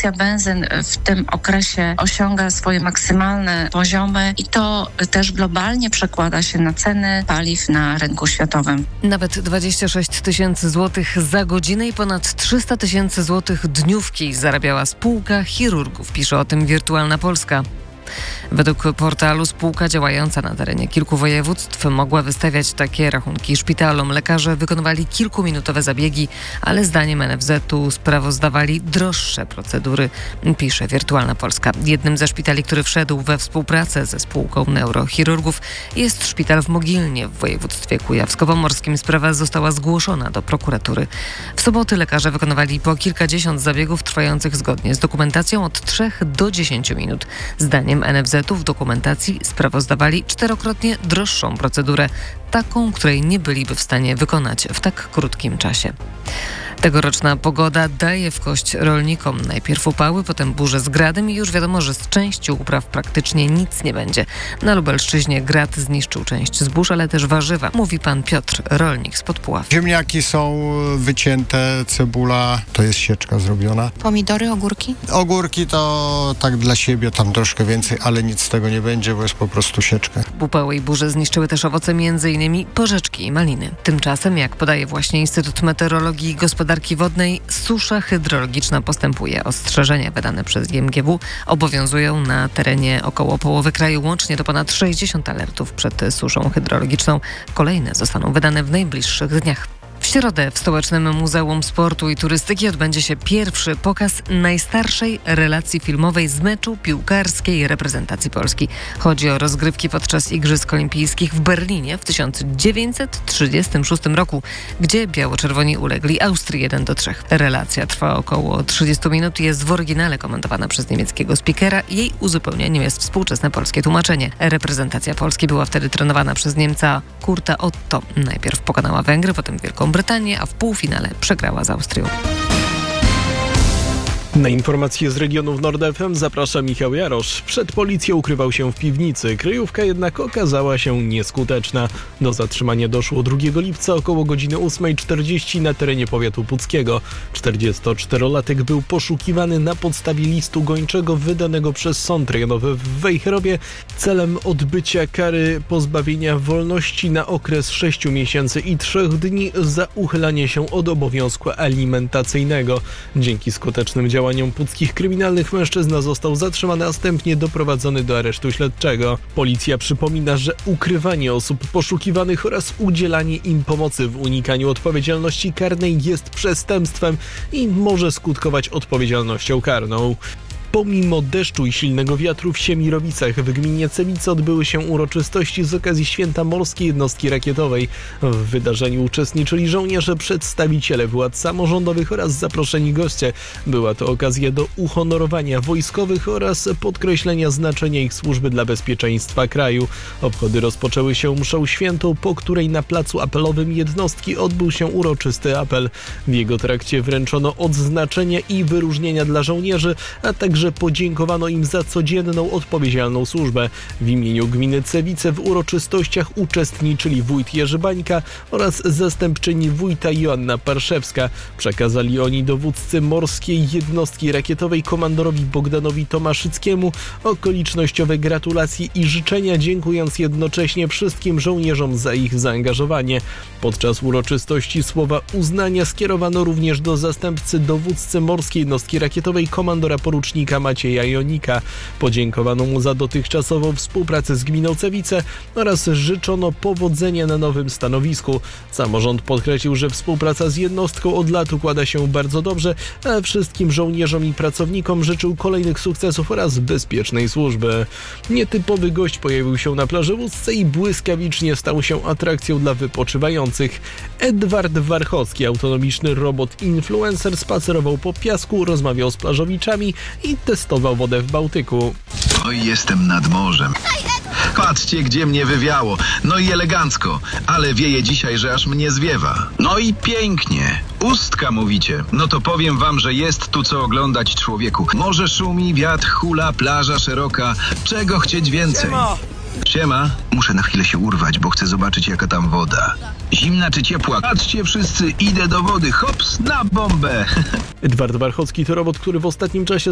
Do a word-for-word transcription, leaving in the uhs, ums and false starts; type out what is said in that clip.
produkcja benzyn w tym okresie osiąga swoje maksymalne poziomy i to też globalnie przekłada się na ceny paliw na rynku światowym. Nawet dwadzieścia sześć tysięcy złotych za godzinę i ponad trzysta tysięcy złotych dniówki zarabiała spółka chirurgów, pisze o tym Wirtualna Polska. Według portalu spółka działająca na terenie kilku województw mogła wystawiać takie rachunki szpitalom. Lekarze wykonywali kilkuminutowe zabiegi, ale zdaniem en ef zetu sprawozdawali droższe procedury, pisze Wirtualna Polska. Jednym ze szpitali, który wszedł we współpracę ze spółką neurochirurgów, jest szpital w Mogilnie w województwie kujawsko-pomorskim. Sprawa została zgłoszona do prokuratury. W soboty lekarze wykonywali po kilkadziesiąt zabiegów trwających zgodnie z dokumentacją od trzech do dziesięciu minut. Zdaniem en ef zetu w dokumentacji sprawozdawali czterokrotnie droższą procedurę, taką, której nie byliby w stanie wykonać w tak krótkim czasie. Tegoroczna pogoda daje w kość rolnikom. Najpierw upały, potem burze z gradem i już wiadomo, że z części upraw praktycznie nic nie będzie. Na Lubelszczyźnie grad zniszczył część zbóż, ale też warzywa, mówi pan Piotr, rolnik spod Puław. Ziemniaki są wycięte, cebula, to jest sieczka zrobiona. Pomidory, ogórki? Ogórki to tak dla siebie, tam troszkę więcej, ale nic z tego nie będzie, bo jest po prostu sieczka. Upały i burze zniszczyły też owoce, między innymi porzeczki i maliny. Tymczasem, jak podaje właśnie Instytut Meteorologii i Gospodarki Wodnej, susza hydrologiczna postępuje. Ostrzeżenia wydane przez i em gie w obowiązują na terenie około połowy kraju. Łącznie to ponad sześćdziesiąt alertów przed suszą hydrologiczną. Kolejne zostaną wydane w najbliższych dniach. W środę w Stołecznym Muzeum Sportu i Turystyki odbędzie się pierwszy pokaz najstarszej relacji filmowej z meczu piłkarskiej reprezentacji Polski. Chodzi o rozgrywki podczas Igrzysk Olimpijskich w Berlinie w tysiąc dziewięćset trzydziestym szóstym roku, gdzie biało-czerwoni ulegli Austrii jeden do trzech. Relacja trwa około trzydzieści minut i jest w oryginale komentowana przez niemieckiego speakera. Jej uzupełnieniem jest współczesne polskie tłumaczenie. Reprezentacja Polski była wtedy trenowana przez Niemca Kurta Otto. Najpierw pokonała Węgry, potem Wielką Brytanię, a w półfinale przegrała z Austrią. Na informacje z regionów Nord F M zaprasza Michał Jarosz. Przed policją ukrywał się w piwnicy. Kryjówka jednak okazała się nieskuteczna. Do zatrzymania doszło drugiego lipca około godziny ósmej czterdzieści na terenie powiatu puckiego. czterdziestoczterolatek był poszukiwany na podstawie listu gończego wydanego przez sąd rejonowy w Wejherowie celem odbycia kary pozbawienia wolności na okres sześciu miesięcy i trzech dni za uchylanie się od obowiązku alimentacyjnego. Dzięki skutecznym działaniom działaniom puckich kryminalnych mężczyzna został zatrzymany, a następnie doprowadzony do aresztu śledczego. Policja przypomina, że ukrywanie osób poszukiwanych oraz udzielanie im pomocy w unikaniu odpowiedzialności karnej jest przestępstwem i może skutkować odpowiedzialnością karną. Pomimo deszczu i silnego wiatru w Siemirowicach w gminie Cewice odbyły się uroczystości z okazji Święta Morskiej Jednostki Rakietowej. W wydarzeniu uczestniczyli żołnierze, przedstawiciele władz samorządowych oraz zaproszeni goście. Była to okazja do uhonorowania wojskowych oraz podkreślenia znaczenia ich służby dla bezpieczeństwa kraju. Obchody rozpoczęły się mszą świętą, po której na placu apelowym jednostki odbył się uroczysty apel. W jego trakcie wręczono odznaczenia i wyróżnienia dla żołnierzy, a także że podziękowano im za codzienną, odpowiedzialną służbę. W imieniu gminy Cewice w uroczystościach uczestniczyli wójt Jerzy Bańka oraz zastępczyni wójta Joanna Parszewska. Przekazali oni dowódcy Morskiej Jednostki Rakietowej komandorowi Bogdanowi Tomaszyckiemu okolicznościowe gratulacje i życzenia, dziękując jednocześnie wszystkim żołnierzom za ich zaangażowanie. Podczas uroczystości słowa uznania skierowano również do zastępcy dowódcy Morskiej Jednostki Rakietowej komandora porucznika Macieja Jonika. Podziękowano mu za dotychczasową współpracę z gminą Cewice oraz życzono powodzenia na nowym stanowisku. Samorząd podkreślił, że współpraca z jednostką od lat układa się bardzo dobrze, a wszystkim żołnierzom i pracownikom życzył kolejnych sukcesów oraz bezpiecznej służby. Nietypowy gość pojawił się na plaży Łódzce i błyskawicznie stał się atrakcją dla wypoczywających. Edward Warchowski, autonomiczny robot-influencer, spacerował po piasku, rozmawiał z plażowiczami i testował wodę w Bałtyku. Oj, jestem nad morzem. Patrzcie, gdzie mnie wywiało. No i elegancko, ale wieje dzisiaj, że aż mnie zwiewa. No i pięknie. Ustka mówicie. No to powiem wam, że jest tu co oglądać, człowieku. Morze szumi, wiatr hula, plaża szeroka. Czego chcieć więcej? Siema! Siema. Muszę na chwilę się urwać, bo chcę zobaczyć, jaka tam woda. Zimna czy ciepła? Patrzcie wszyscy, idę do wody. Hops, na bombę. Edward Warchowski to robot, który w ostatnim czasie